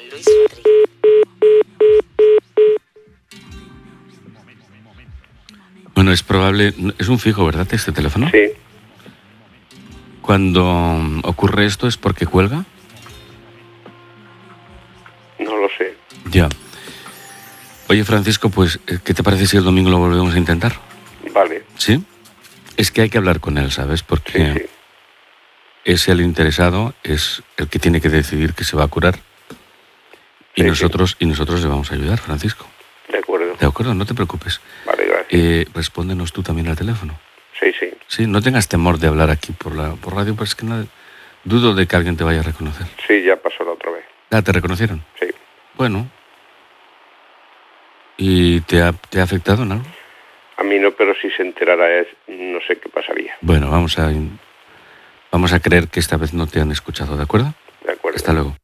Luis Rodríguez. Bueno, es probable... Es un fijo, ¿verdad, este teléfono? Sí. Cuando ocurre esto, ¿es porque cuelga? No lo sé. Ya. Oye, Francisco, pues, ¿qué te parece si el domingo lo volvemos a intentar? Vale. ¿Sí? Es que hay que hablar con él, ¿sabes? Porque Sí. es el interesado, es el que tiene que decidir que se va a curar. Y Sí, nosotros le vamos a ayudar, Francisco. De acuerdo. De acuerdo, no te preocupes. Vale, gracias. Respóndenos tú también al teléfono. Sí. Sí, no tengas temor de hablar aquí por radio, pues es que no, dudo de que alguien te vaya a reconocer. Sí, ya pasó la otra vez. Ah, ¿te reconocieron? Sí. Bueno. ¿Y te ha afectado en algo? A mí no, pero si se enterara no sé qué pasaría. Bueno, vamos a creer que esta vez no te han escuchado, ¿de acuerdo? De acuerdo. Hasta luego.